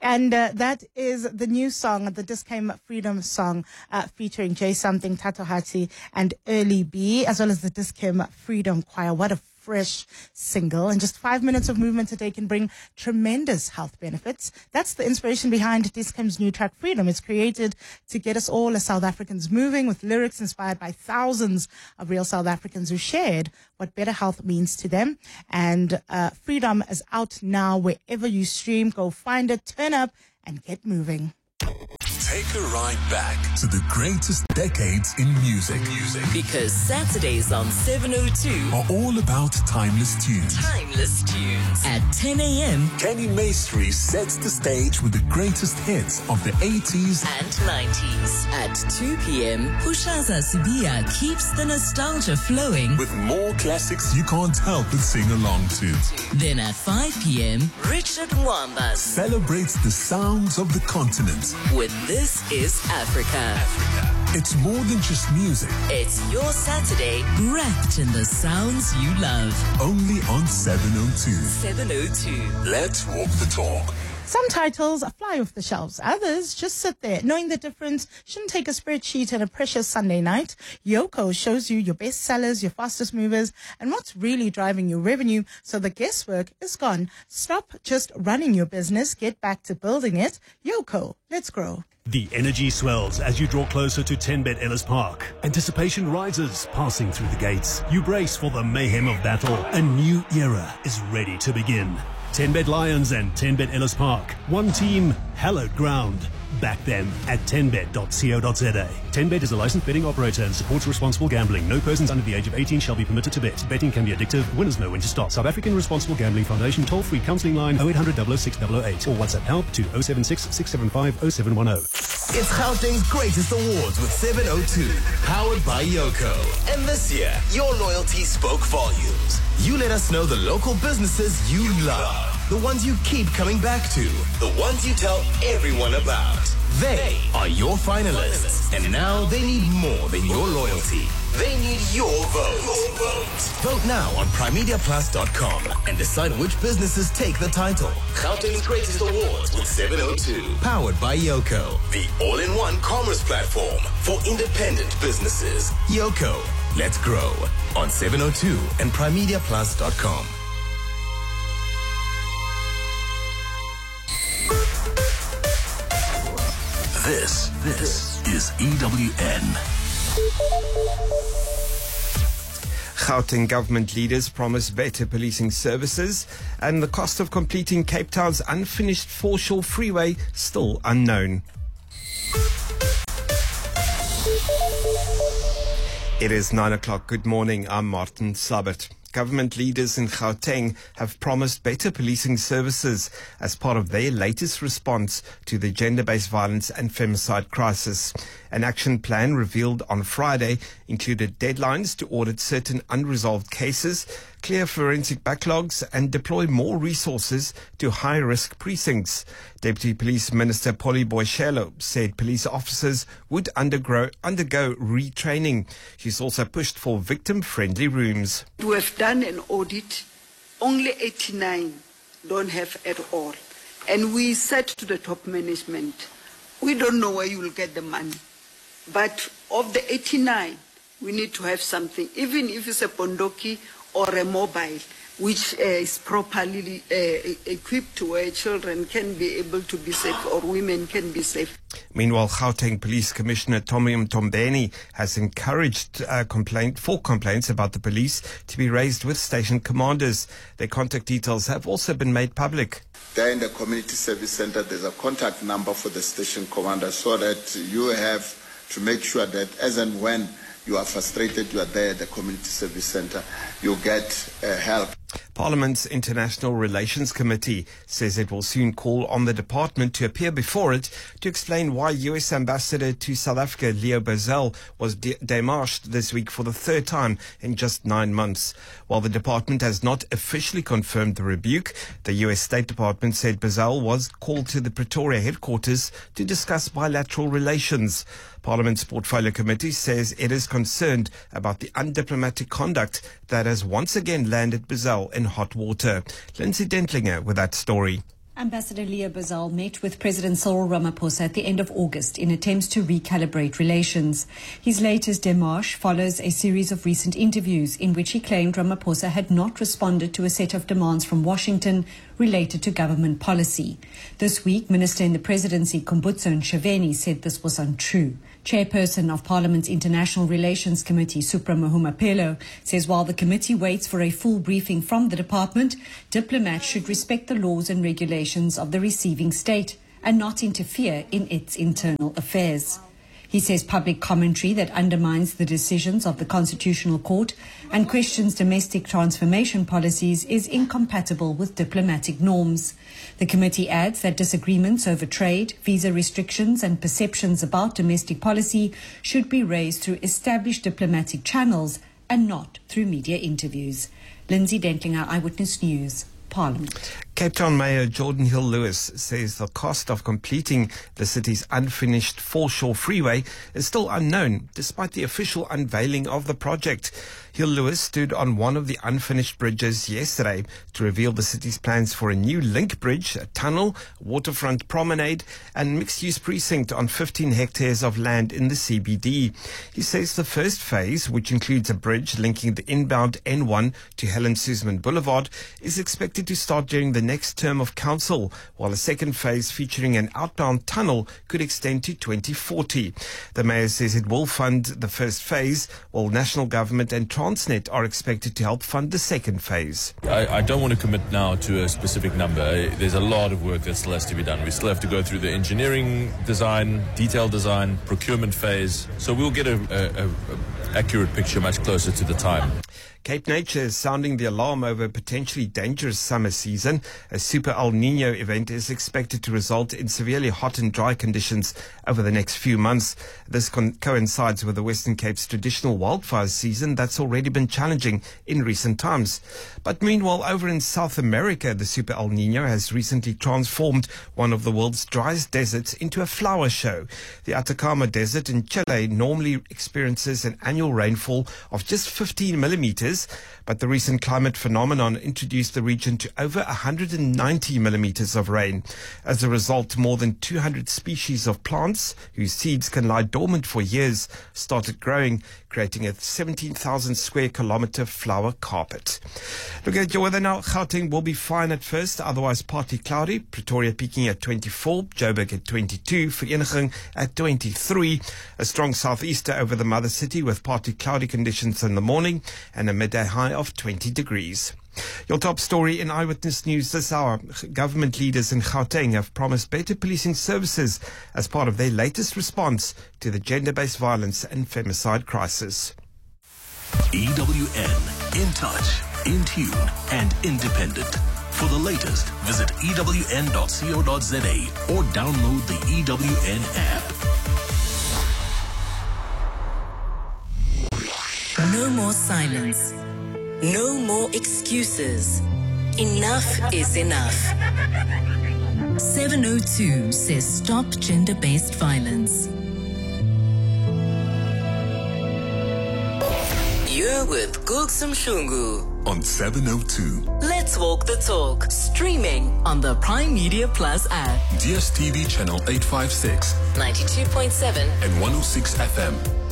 And that is the new song, the Dis-Came Freedom song, featuring Jay Something, Tato Hati, and Early B, as well as the Dis-Came Freedom Choir. What a fresh single. And just 5 minutes of movement today can bring tremendous health benefits. That's the inspiration behind Dis-Came's new track, Freedom. It's created to get us all as South Africans moving, with lyrics inspired by thousands of real South Africans who shared what better health means to them. And Freedom is out now wherever you stream. Go find it, turn up, and get moving. Take a ride back to the greatest decades in music. Because Saturdays on 702 are all about timeless tunes. At 10 a.m. Kenny Maestri sets the stage with the greatest hits of the 80s and 90s. At 2 p.m. Pushaza Sibia keeps the nostalgia flowing with more classics you can't help but sing along to. Then at 5 p.m. Richard Wambas celebrates the sounds of the continent with This Is Africa. It's more than just music. It's your Saturday wrapped in the sounds you love. Only on 702. 702. Let's walk the talk. Some titles fly off the shelves. Others just sit there. Knowing the difference shouldn't take a spreadsheet and a precious Sunday night. Yoko shows you your best sellers, your fastest movers, and what's really driving your revenue, so the guesswork is gone. Stop just running your business. Get back to building it. Yoko, let's grow. The energy swells as you draw closer to 10Bet Ellis Park. Anticipation rises, passing through the gates. You brace for the mayhem of battle. A new era is ready to begin. 10Bet Lions and 10Bet Ellis Park. One team, hallowed ground. Back them at 10bet.co.za. 10Bet is a licensed betting operator and supports responsible gambling. No persons under the age of 18 shall be permitted to bet. Betting can be addictive. Winners know when to stop. South African Responsible Gambling Foundation toll-free counselling line 0800 006 008 or WhatsApp help to 076 675 0710. It's Gauteng's greatest awards with 702, powered by Yoko. And this year, your loyalty spoke volumes. You let us know the local businesses you love. The ones you keep coming back to. The ones you tell everyone about. They are your finalists. And now they need more than your loyalty. They need your vote. Vote now on primediaplus.com and decide which businesses take the title. Gauteng's greatest awards with 702. Powered by Yoko. The all-in-one commerce platform for independent businesses. Yoko. Let's grow on 702 and primediaplus.com. This is EWN. Gauteng government leaders promise better policing services, and the cost of completing Cape Town's unfinished foreshore freeway still unknown. It is 9 o'clock. Good morning. I'm Martin Sabert. Government leaders in Gauteng have promised better policing services as part of their latest response to the gender-based violence and femicide crisis. An action plan revealed on Friday included deadlines to audit certain unresolved cases, clear forensic backlogs, and deploy more resources to high-risk precincts. Deputy Police Minister Polly Boyshelo said police officers would undergo retraining. She's also pushed for victim-friendly rooms. We have done an audit. Only 89 don't have at all. And we said to the top management, we don't know where you will get the money. But of the 89, we need to have something, even if it's a bondoki or a mobile, which is properly equipped to where children can be able to be safe or women can be safe. Meanwhile, Gauteng Police Commissioner Tommy Mtombeni has encouraged complaints about the police to be raised with station commanders. Their contact details have also been made public. There in the community service center, there's a contact number for the station commander so that you have to make sure that as and when you are frustrated, you are there at the community service center, you get help. Parliament's International Relations Committee says it will soon call on the department to appear before it to explain why US Ambassador to South Africa Leo Brazil was démarched this week for the third time in just 9 months. While the department has not officially confirmed the rebuke, the US State Department said Brazil was called to the Pretoria headquarters to discuss bilateral relations. Parliament's Portfolio Committee says it is concerned about the undiplomatic conduct that has once again landed Brazil in hot water. Lindsay Dentlinger with that story. Ambassador Leah Bazal met with President Cyril Ramaphosa at the end of August in attempts to recalibrate relations. His latest démarche follows a series of recent interviews in which he claimed Ramaphosa had not responded to a set of demands from Washington related to government policy. This week, Minister in the Presidency Khumbudzo Ntshavheni said this was untrue. Chairperson of Parliament's International Relations Committee, Supra Mahumapelo, says while the committee waits for a full briefing from the department, diplomats should respect the laws and regulations of the receiving state and not interfere in its internal affairs. He says public commentary that undermines the decisions of the Constitutional Court and questions domestic transformation policies is incompatible with diplomatic norms. The committee adds that disagreements over trade, visa restrictions and perceptions about domestic policy should be raised through established diplomatic channels and not through media interviews. Lindsay Dentlinger, Eyewitness News, Parliament. Cape Town Mayor Jordan Hill-Lewis says the cost of completing the city's unfinished Foreshore Freeway is still unknown, despite the official unveiling of the project. Hill-Lewis stood on one of the unfinished bridges yesterday to reveal the city's plans for a new link bridge, a tunnel, waterfront promenade, and mixed-use precinct on 15 hectares of land in the CBD. He says the first phase, which includes a bridge linking the inbound N1 to Helen Suzman Boulevard, is expected to start during the next term of council, while a second phase featuring an outbound tunnel could extend to 2040. The mayor says it will fund the first phase, while national government and Transnet are expected to help fund the second phase. I don't want to commit now to a specific number. There's a lot of work that still has to be done. We still have to go through the engineering design, detailed design, procurement phase. So we'll get a accurate picture much closer to the time. Cape Nature is sounding the alarm over a potentially dangerous summer season. A super El Nino event is expected to result in severely hot and dry conditions over the next few months. This coincides with the Western Cape's traditional wildfire season that's already been challenging in recent times. But meanwhile, over in South America, the super El Nino has recently transformed one of the world's driest deserts into a flower show. The Atacama Desert in Chile normally experiences an annual rainfall of just 15 millimeters, but the recent climate phenomenon introduced the region to over 190 millimeters of rain. As a result, more than 200 species of plants, whose seeds can lie dormant for years, started growing, creating a 17,000 square kilometer flower carpet. Looking at your weather now, Gauteng will be fine at first, otherwise partly cloudy. Pretoria peaking at 24, Joburg at 22, Vereeniging at 23. A strong southeaster over the mother city with partly cloudy conditions in the morning and a midday high of 20 degrees. Your top story in Eyewitness News this hour. Government leaders in Gauteng have promised better policing services as part of their latest response to the gender-based violence and femicide crisis. EWN, in touch, in tune and independent. For the latest, visit ewn.co.za or download the EWN app. No more silence. No more excuses. Enough is enough. 702 says stop gender-based violence. You're with Gugsum Shungu on 702. Let's walk the talk. Streaming on the Prime Media Plus app. DSTV channel 856, 92.7 and 106 FM.